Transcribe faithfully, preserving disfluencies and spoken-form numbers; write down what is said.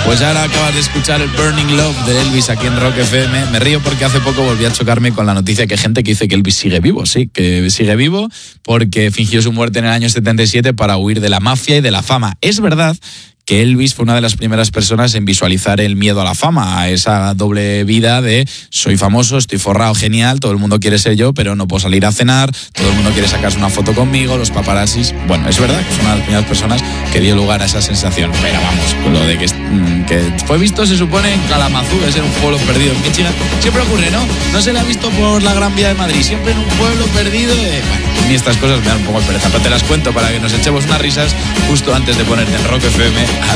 Pues ahora acabas de escuchar el Burning Love de Elvis aquí en Rock F M. Me río porque hace poco volví a chocarme con la noticia que hay gente que dice que Elvis sigue vivo. Sí, que sigue vivo porque fingió su muerte en el año setenta y siete para huir de la mafia y de la fama. Es verdad que Elvis fue una de las primeras personas en visualizar el miedo a la fama, a esa doble vida de soy famoso, estoy forrado, genial, todo el mundo quiere ser yo, pero no puedo salir a cenar, todo el mundo quiere sacarse una foto conmigo, los paparazzis. Bueno, es verdad que fue una de las primeras personas que dio lugar a esa sensación, pero vamos, con lo de que, que fue visto, se supone, en Kalamazoo, es en un pueblo perdido en Michigan. Siempre ocurre, ¿no? No se le ha visto por la Gran Vía de Madrid, siempre en un pueblo perdido. De... Bueno, a mí estas cosas me dan un poco de pereza, pero te las cuento para que nos echemos unas risas justo antes de ponerte en Rock F M